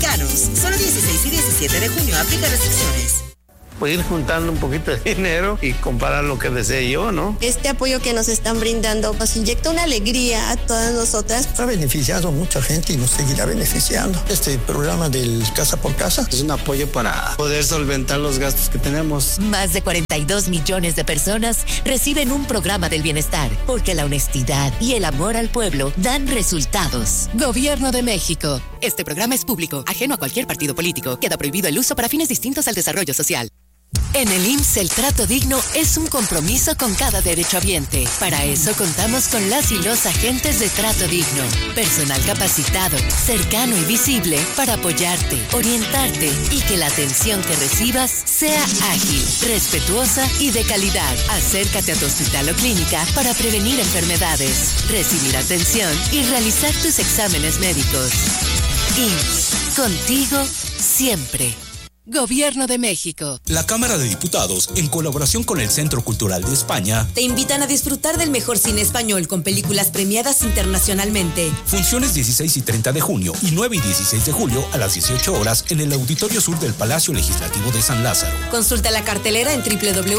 Mexicanos. Solo 16 y 17 de junio. Aplica restricciones. Pues ir juntando un poquito de dinero y comprar lo que desee yo, ¿no? Este apoyo que nos están brindando nos inyecta una alegría a todas nosotras. Ha beneficiado a mucha gente y nos seguirá beneficiando. Este programa del Casa por Casa es un apoyo para poder solventar los gastos que tenemos. Más de 42 millones de personas reciben un programa del bienestar, porque la honestidad y el amor al pueblo dan resultados. Gobierno de México. Este programa es público, ajeno a cualquier partido político. Queda prohibido el uso para fines distintos al desarrollo social. En el IMSS, el trato digno es un compromiso con cada derechohabiente. Para eso contamos con las y los agentes de trato digno. Personal capacitado, cercano y visible para apoyarte, orientarte y que la atención que recibas sea ágil, respetuosa y de calidad. Acércate a tu hospital o clínica para prevenir enfermedades, recibir atención y realizar tus exámenes médicos. IMSS, contigo siempre. Gobierno de México. La Cámara de Diputados, en colaboración con el Centro Cultural de España, te invitan a disfrutar del mejor cine español con películas premiadas internacionalmente. Funciones 16 y 30 de junio y 9 y 16 de julio a las 18 horas en el Auditorio Sur del Palacio Legislativo de San Lázaro. Consulta la cartelera en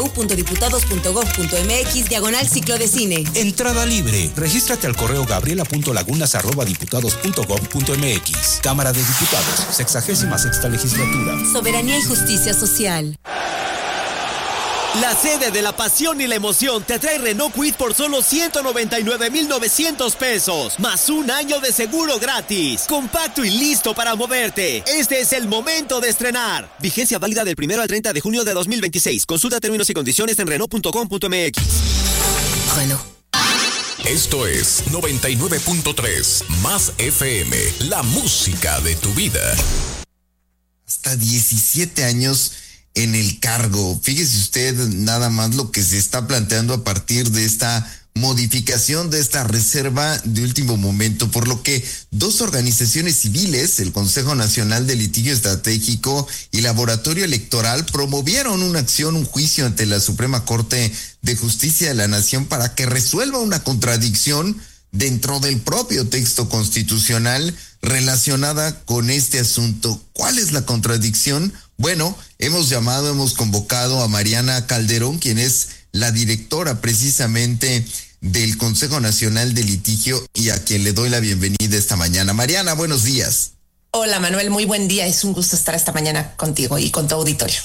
www.diputados.gov.mx/ciclo de cine. Entrada libre. Regístrate al correo gabriela.lagunas@diputados.gov.mx. Cámara de Diputados, 66ª Legislatura. Soberanía y justicia social. La sede de la pasión y la emoción te trae Renault Kwid por solo 199,900 pesos, más un año de seguro gratis. Compacto y listo para moverte. Este es el momento de estrenar. Vigencia válida del 1 al 30 de junio de 2026. Consulta términos y condiciones en Renault.com.mx. Renault. Esto es 99.3 Más FM, la música de tu vida. Hasta 17 años en el cargo. Fíjese usted nada más lo que se está planteando a partir de esta modificación de esta reserva de último momento, por lo que dos organizaciones civiles, el Consejo Nacional de Litigio Estratégico y Laboratorio Electoral, promovieron una acción, un juicio ante la Suprema Corte de Justicia de la Nación para que resuelva una contradicción dentro del propio texto constitucional relacionada con este asunto. ¿Cuál es la contradicción? Bueno, hemos convocado a Mariana Calderón, quien es la directora precisamente del Consejo Nacional de Litigio y a quien le doy la bienvenida esta mañana. Mariana, buenos días. Hola Manuel, muy buen día. Es un gusto estar esta mañana contigo y con tu auditorio.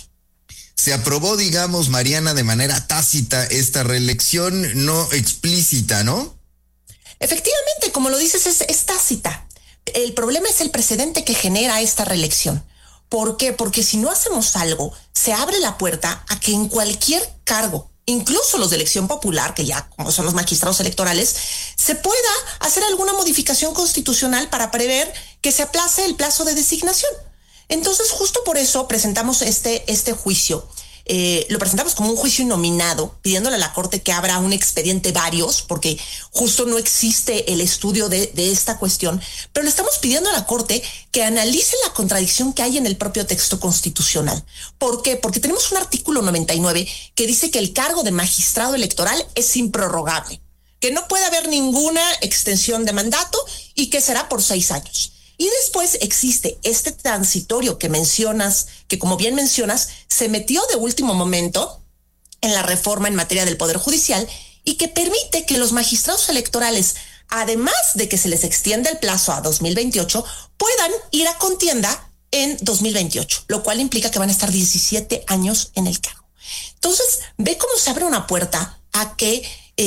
Se aprobó, digamos, Mariana, de manera tácita esta reelección, no explícita, ¿no? Efectivamente, como lo dices, es tácita. El problema es el precedente que genera esta reelección. ¿Por qué? Porque si no hacemos algo, se abre la puerta a que en cualquier cargo, incluso los de elección popular, que ya como son los magistrados electorales, se pueda hacer alguna modificación constitucional para prever que se aplace el plazo de designación. Entonces, justo por eso presentamos este juicio. Lo presentamos como un juicio innominado, pidiéndole a la Corte que abra un expediente varios, porque justo no existe el estudio de esta cuestión, pero le estamos pidiendo a la Corte que analice la contradicción que hay en el propio texto constitucional. ¿Por qué? Porque tenemos un artículo 99 que dice que el cargo de magistrado electoral es improrrogable, que no puede haber ninguna extensión de mandato y que será por 6 años. Y después existe este transitorio que mencionas, que como bien mencionas, se metió de último momento en la reforma en materia del Poder Judicial y que permite que los magistrados electorales, además de que se les extienda el plazo a 2028, puedan ir a contienda en 2028, lo cual implica que van a estar 17 años en el cargo. Entonces, ve cómo se abre una puerta a que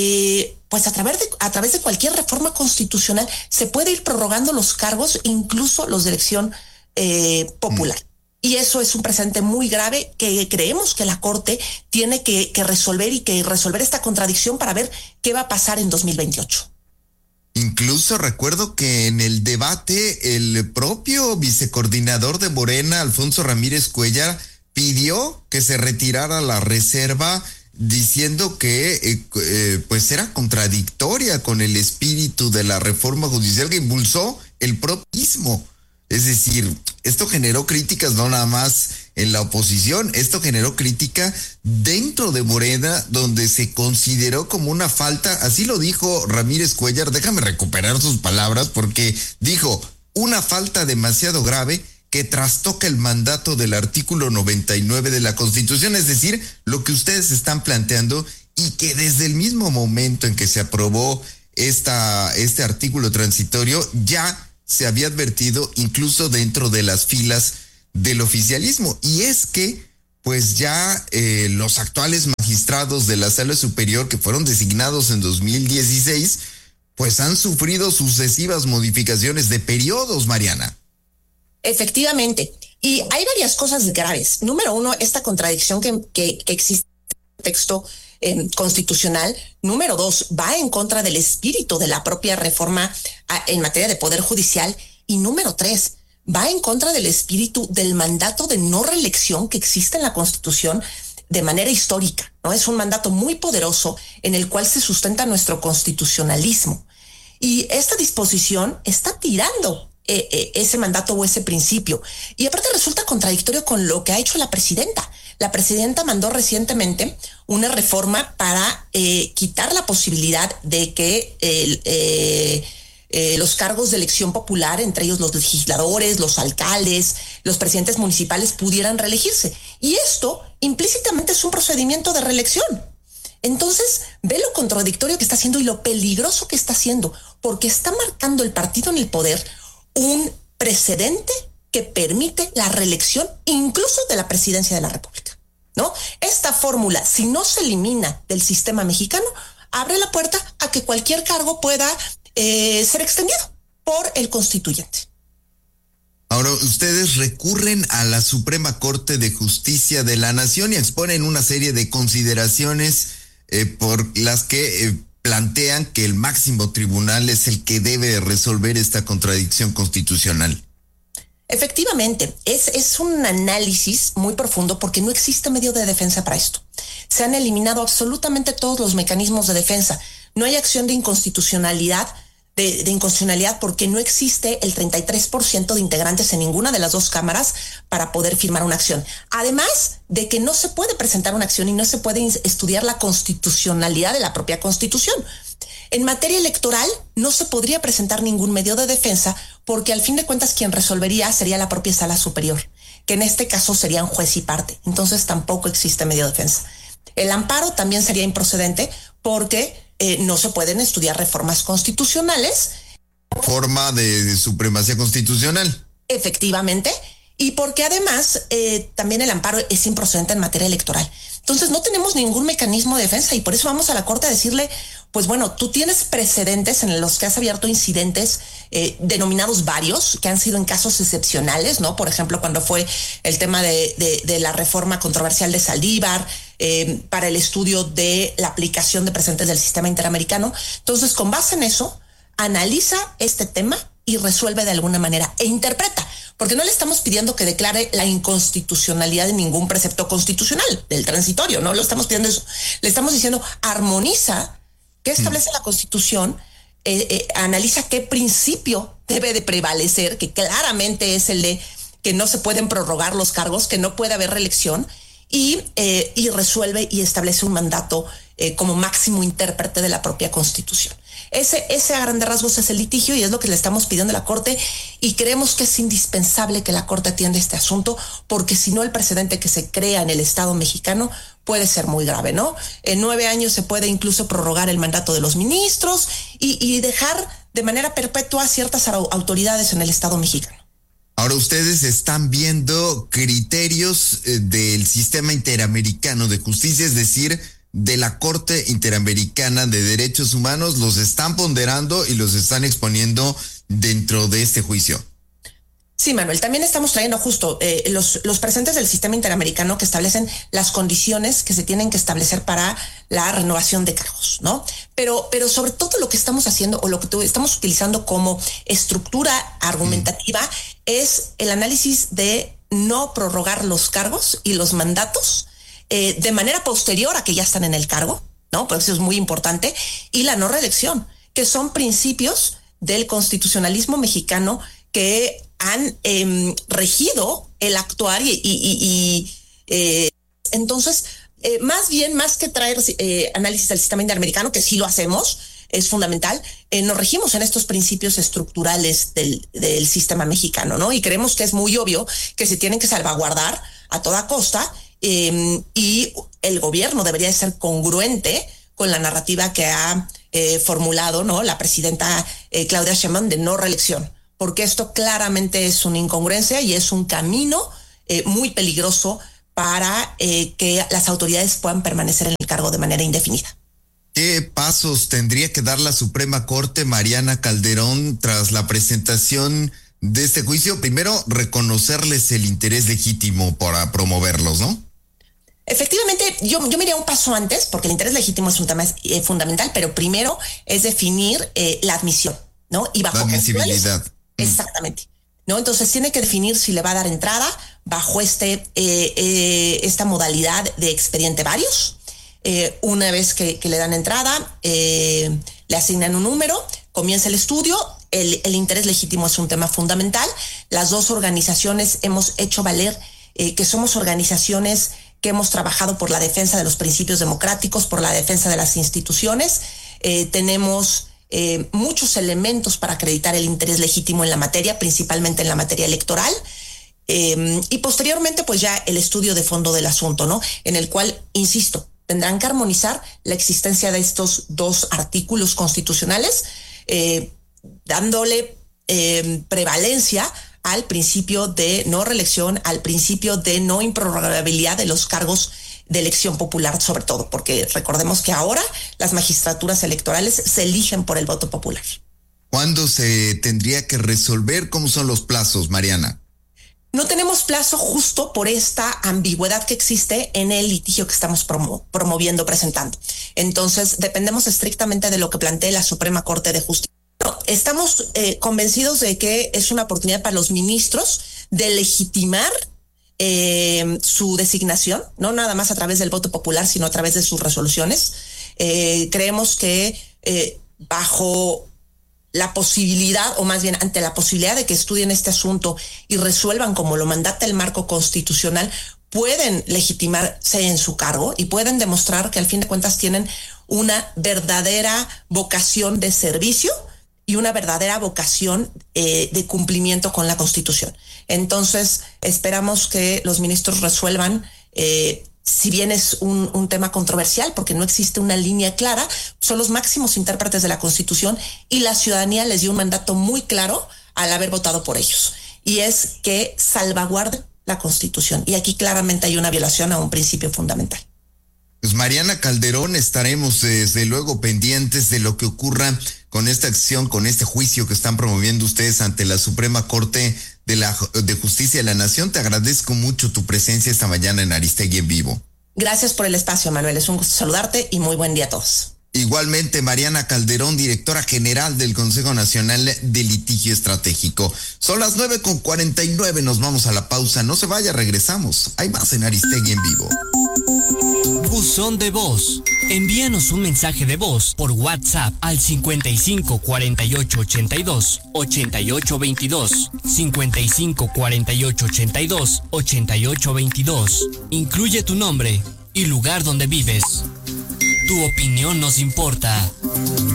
pues a través de cualquier reforma constitucional se puede ir prorrogando los cargos, incluso los de elección popular. Y eso es un precedente muy grave que creemos que la Corte tiene que resolver y que resolver esta contradicción para ver qué va a pasar en 2028. Incluso recuerdo que en el debate el propio vicecoordinador de Morena, Alfonso Ramírez Cuellar, pidió que se retirara la reserva, diciendo que pues era contradictoria con el espíritu de la reforma judicial que impulsó el propismo. Es decir, esto generó críticas no nada más en la oposición, esto generó crítica dentro de Morena, donde se consideró como una falta, así lo dijo Ramírez Cuellar, déjame recuperar sus palabras, porque dijo, una falta demasiado grave que trastoca el mandato del artículo 99 de la Constitución, es decir, lo que ustedes están planteando, y que desde el mismo momento en que se aprobó este artículo transitorio ya se había advertido incluso dentro de las filas del oficialismo. Y es que pues ya los actuales magistrados de la Sala Superior, que fueron designados en 2016, pues han sufrido sucesivas modificaciones de periodos, Mariana. Efectivamente. Y hay varias cosas graves. Número uno, esta contradicción que existe en el texto constitucional. Número dos, va en contra del espíritu de la propia reforma en materia de poder judicial. Y número tres, va en contra del espíritu del mandato de no reelección que existe en la Constitución de manera histórica, ¿no? Es un mandato muy poderoso en el cual se sustenta nuestro constitucionalismo. Y esta disposición está tirando ese mandato o ese principio. Y aparte resulta contradictorio con lo que ha hecho la presidenta. La presidenta mandó recientemente una reforma para quitar la posibilidad de que los cargos de elección popular, entre ellos los legisladores, los alcaldes, los presidentes municipales, pudieran reelegirse. Y esto implícitamente es un procedimiento de reelección. Entonces, ve lo contradictorio que está haciendo y lo peligroso que está haciendo, porque está marcando el partido en el poder un precedente que permite la reelección incluso de la presidencia de la República, ¿no? Esta fórmula, si no se elimina del sistema mexicano, abre la puerta a que cualquier cargo pueda ser extendido por el constituyente. Ahora, ustedes recurren a la Suprema Corte de Justicia de la Nación y exponen una serie de consideraciones por las que plantean que el máximo tribunal es el que debe resolver esta contradicción constitucional. Efectivamente, es un análisis muy profundo porque no existe medio de defensa para esto. Se han eliminado absolutamente todos los mecanismos de defensa. No hay acción de inconstitucionalidad, de inconstitucionalidad porque no existe el 33% de integrantes en ninguna de las dos cámaras para poder firmar una acción. Además de que no se puede presentar una acción y no se puede estudiar la constitucionalidad de la propia Constitución. En materia electoral no se podría presentar ningún medio de defensa porque al fin de cuentas quien resolvería sería la propia Sala Superior, que en este caso serían juez y parte. Entonces tampoco existe medio de defensa. El amparo también sería improcedente porque no se pueden estudiar reformas constitucionales. Forma de supremacía constitucional. Efectivamente. Y porque además también el amparo es improcedente en materia electoral. Entonces no tenemos ningún mecanismo de defensa y por eso vamos a la Corte a decirle, pues bueno, tú tienes precedentes en los que has abierto incidentes denominados varios, que han sido en casos excepcionales, ¿no? Por ejemplo, cuando fue el tema de la reforma controversial de Saldívar, para el estudio de la aplicación de precedentes del sistema interamericano. Entonces, con base en eso, analiza este tema y resuelve de alguna manera e interpreta, porque no le estamos pidiendo que declare la inconstitucionalidad de ningún precepto constitucional del transitorio, no lo estamos pidiendo eso. Le estamos diciendo, armoniza qué establece la Constitución, analiza qué principio debe de prevalecer, que claramente es el de que no se pueden prorrogar los cargos, que no puede haber reelección, y resuelve y establece un mandato como máximo intérprete de la propia Constitución. Ese a grandes rasgos es el litigio y es lo que le estamos pidiendo a la Corte y creemos que es indispensable que la Corte atienda este asunto porque si no el precedente que se crea en el Estado mexicano puede ser muy grave, ¿no? En 9 años se puede incluso prorrogar el mandato de los ministros y dejar de manera perpetua ciertas autoridades en el Estado mexicano. Ahora ustedes están viendo criterios del sistema interamericano de justicia, es decir, de la Corte Interamericana de Derechos Humanos, los están ponderando y los están exponiendo dentro de este juicio. Sí, Manuel, también estamos trayendo justo los presentes del sistema interamericano que establecen las condiciones que se tienen que establecer para la renovación de cargos, ¿no? Pero sobre todo lo que estamos haciendo o lo que estamos utilizando como estructura argumentativa es el análisis de no prorrogar los cargos y los mandatos de manera posterior a que ya están en el cargo, ¿no? Por eso es muy importante, y la no reelección, que son principios del constitucionalismo mexicano que han regido el actuar entonces, más que traer análisis del sistema interamericano, que sí lo hacemos, es fundamental. Nos regimos en estos principios estructurales del sistema mexicano, ¿no? Y creemos que es muy obvio que se tienen que salvaguardar a toda costa, y el gobierno debería ser congruente con la narrativa que ha formulado, ¿no?, la presidenta Claudia Sheinbaum de no reelección, porque esto claramente es una incongruencia y es un camino muy peligroso para que las autoridades puedan permanecer en el cargo de manera indefinida. ¿Qué pasos tendría que dar la Suprema Corte, Mariana Calderón, tras la presentación de este juicio? Primero, reconocerles el interés legítimo para promoverlos, ¿no? Efectivamente, yo me iría un paso antes, porque el interés legítimo es un tema fundamental, pero primero es definir la admisión, ¿no? Y bajo la admisibilidad. Exactamente, ¿no? Entonces tiene que definir si le va a dar entrada bajo esta modalidad de expediente varios. Una vez que le dan entrada, le asignan un número, comienza el estudio. El interés legítimo es un tema fundamental. Las dos organizaciones hemos hecho valer que somos organizaciones que hemos trabajado por la defensa de los principios democráticos, por la defensa de las instituciones. Tenemos muchos elementos para acreditar el interés legítimo en la materia, principalmente en la materia electoral. Y posteriormente, pues ya el estudio de fondo del asunto, ¿no? En el cual, insisto, tendrán que armonizar la existencia de estos dos artículos constitucionales, dándole prevalencia al principio de no reelección, al principio de no improrrogabilidad de los cargos de elección popular, sobre todo, porque recordemos que ahora las magistraturas electorales se eligen por el voto popular. ¿Cuándo se tendría que resolver? ¿Cómo son los plazos, Mariana? No tenemos plazo justo por esta ambigüedad que existe en el litigio que estamos promoviendo, presentando. Entonces, dependemos estrictamente de lo que plantee la Suprema Corte de Justicia. Estamos convencidos de que es una oportunidad para los ministros de legitimar su designación, no nada más a través del voto popular, sino a través de sus resoluciones. Creemos que bajo la posibilidad, o más bien ante la posibilidad de que estudien este asunto y resuelvan como lo mandata el marco constitucional, pueden legitimarse en su cargo y pueden demostrar que al fin de cuentas tienen una verdadera vocación de servicio y una verdadera vocación de cumplimiento con la Constitución. Entonces, esperamos que los ministros resuelvan, si bien es un tema controversial, porque no existe una línea clara, son los máximos intérpretes de la Constitución y la ciudadanía les dio un mandato muy claro al haber votado por ellos, y es que salvaguarden la Constitución. Y aquí claramente hay una violación a un principio fundamental. Pues Mariana Calderón, estaremos desde luego pendientes de lo que ocurra con esta acción, con este juicio que están promoviendo ustedes ante la Suprema Corte de Justicia de la Nación. Te agradezco mucho tu presencia esta mañana en Aristegui en Vivo. Gracias por el espacio, Manuel. Es un gusto saludarte y muy buen día a todos. Igualmente, Mariana Calderón, directora general del Consejo Nacional de Litigio Estratégico. Son las 9:49, nos vamos a la pausa. No se vaya, regresamos. Hay más en Aristegui en Vivo. Buzón de voz. Envíanos un mensaje de voz por WhatsApp al 55 48 82 88 22. 55 48 82 88 22. Incluye tu nombre y lugar donde vives. Tu opinión nos importa.